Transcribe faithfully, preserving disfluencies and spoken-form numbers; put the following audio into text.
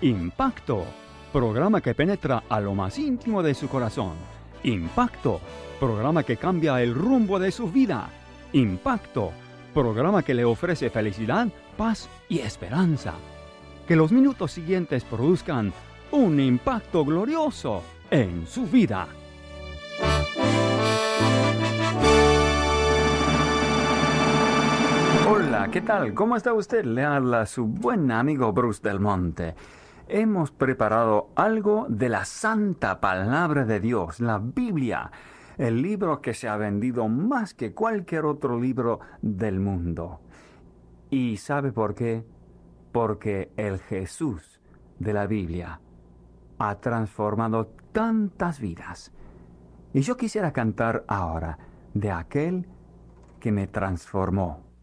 Impacto, programa que penetra a lo más íntimo de su corazón. Impacto, programa que cambia el rumbo de su vida. Impacto, programa que le ofrece felicidad, paz y esperanza. Que los minutos siguientes produzcan un impacto glorioso en su vida. Hola, ¿qué tal? ¿Cómo está usted? Le habla su buen amigo Bruce Del Monte. Hemos preparado algo de la santa palabra de Dios, la Biblia, el libro que se ha vendido más que cualquier otro libro del mundo. ¿Y sabe por qué? Porque el Jesús de la Biblia ha transformado tantas vidas. Y yo quisiera cantar ahora de aquel que me transformó.